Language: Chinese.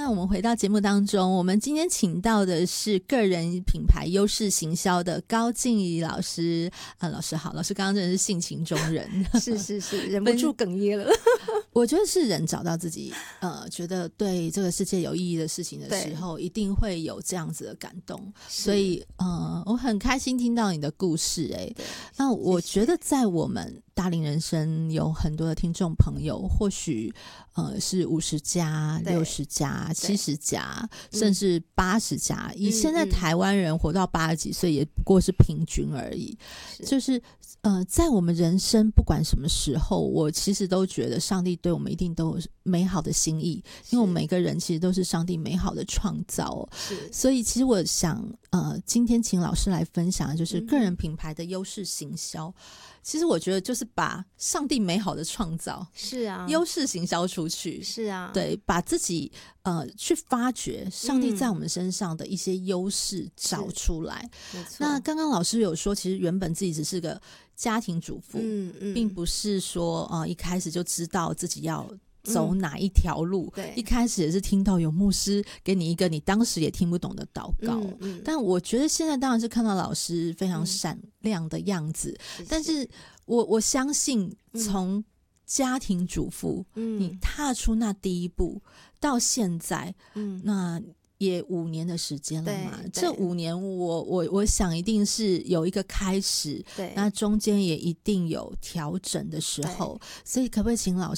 那我们回到节目当中，我们今天请到的是个人品牌优势行销的高静怡老师。老师好，老师刚刚真的是性情中人， 是，忍不住哽咽了。 我觉得是人找到自己觉得对这个世界有意义的事情的时候，一定会有这样子的感动。所以我很开心听到你的故事。那我觉得在我们大龄人生有很多的听众朋友，或许是50加、60加、70加，甚至80加。以现在台湾人活到80几岁，也不过是平均而已。就是在我们人生不管什么时候，我其实都觉得上帝对我们一定都有美好的心意，因为我们每个人其实都是上帝美好的创造。所以其实我想今天请老师来分享的就是个人品牌的优势行销。其实我觉得就是把上帝美好的创造优势行销出去。对，把自己去发掘上帝在我们身上的一些优势找出来。那刚刚老师有说，其实原本自己只是个家庭主妇，并不是说一开始就知道自己要走哪一条路。一开始也是听到有牧师给你一个你当时也听不懂的祷告。但我觉得现在当然是看到老师非常闪亮的样子。但是我相信从家庭主妇你踏出那第一步到现在，那也5年的时间了嘛。这5年我想一定是有一个开始，那中间也一定有调整的时候。所以可不可以请老